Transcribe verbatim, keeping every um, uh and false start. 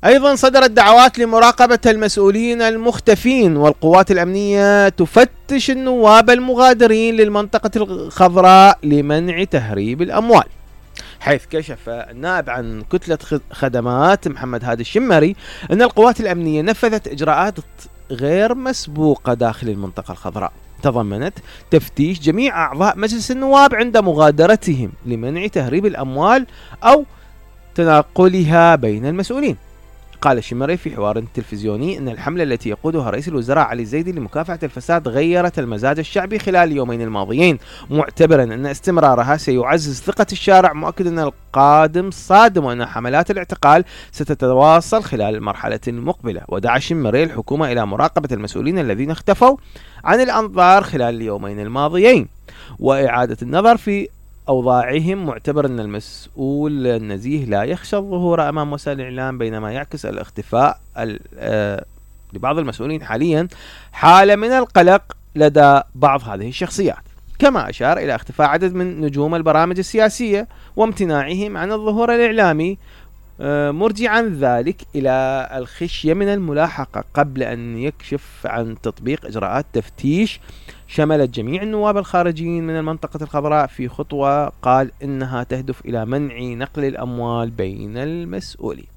أيضا صدرت دعوات لمراقبة المسؤولين المختفين، والقوات الأمنية تفتش النواب المغادرين للمنطقة الخضراء لمنع تهريب الأموال، حيث كشف النائب عن كتلة خدمات محمد هادي الشمري أن القوات الأمنية نفذت إجراءات غير مسبوقة داخل المنطقة الخضراء تضمنت تفتيش جميع أعضاء مجلس النواب عند مغادرتهم لمنع تهريب الأموال أو تناقلها بين المسؤولين. قال الشمري في حوار تلفزيوني أن الحملة التي يقودها رئيس الوزراء علي الزيدي لمكافحة الفساد غيرت المزاج الشعبي خلال اليومين الماضيين، معتبرا أن استمرارها سيعزز ثقة الشارع، مؤكدا أن القادم صادم وأن حملات الاعتقال ستتواصل خلال المرحلة المقبلة. ودعا الشمري الحكومة إلى مراقبة المسؤولين الذين اختفوا عن الأنظار خلال اليومين الماضيين وإعادة النظر في أوضاعهم، معتبر أن المسؤول النزيه لا يخشى الظهور أمام وسائل الإعلام، بينما يعكس الاختفاء لبعض المسؤولين حاليا حالة من القلق لدى بعض هذه الشخصيات. كما أشار إلى اختفاء عدد من نجوم البرامج السياسية وامتناعهم عن الظهور الإعلامي، مرجعا ذلك إلى الخشية من الملاحقة قبل أن يكشف عن تطبيق إجراءات تفتيش شملت جميع النواب الخارجيين من المنطقة الخضراء في خطوة قال إنها تهدف إلى منع نقل الأموال بين المسؤولين.